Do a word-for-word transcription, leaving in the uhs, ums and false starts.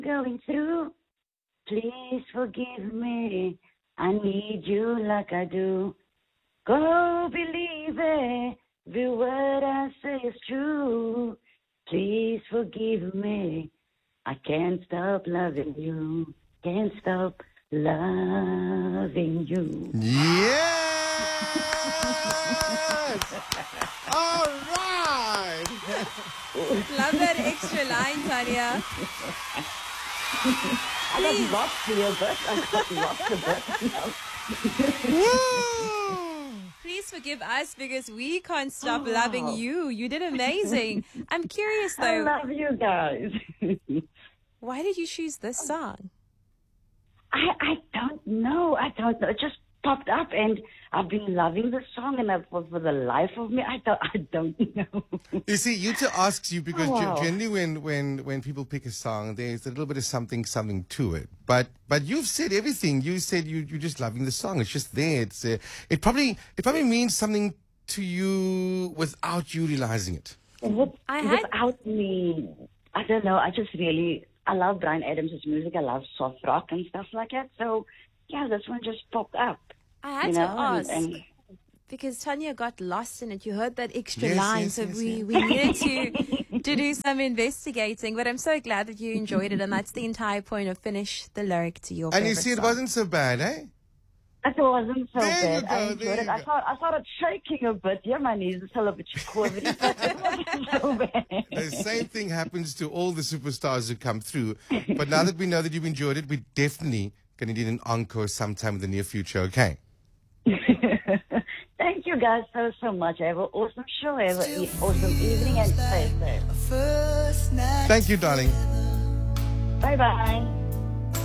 going through. Please forgive me. I need you like I do. Go believe it. The word I say is true. Please forgive me. I can't stop loving you. Can't stop loving you. Yes! All right! Love that extra line, Tanya. I got lost here, but I got lost a bit. Please forgive us because we can't stop oh. loving you. You did amazing. I'm curious though. I love you guys. Why did you choose this song? I I don't know. I don't know. It just popped up, and I've been loving the song, and I've, for, for the life of me, I don't I don't know. You see, Yuta asks you because oh, wow. generally when, when, when people pick a song, there's a little bit of something something to it. But but you've said everything. You said you you're just loving the song. It's just there. It's uh, it probably it probably means something to you without you realizing it. With, I had... Without me, I don't know. I just really I love Bryan Adams' music. I love soft rock and stuff like that. So yeah, this one just popped up. I had you to know, ask and, and because Tanya got lost in it. You heard that extra yes, line, yes, so yes, we, yes. we needed to to do some investigating. But I'm so glad that you enjoyed it, and that's the entire point of Finish the Lyric to your And you favorite see, it song. wasn't so bad, eh? It wasn't so There you bad. go, I enjoyed there it. you I go. thought I started shaking a bit. Yeah, my knees are still a bit quivery, but it wasn't so bad. The same thing happens to all the superstars who come through. But now that we know that you've enjoyed it, we're definitely going to need an encore sometime in the near future, okay? Thank you guys so, so much. Have an awesome show. Have an awesome evening and stay safe. Thank you, darling. Bye-bye.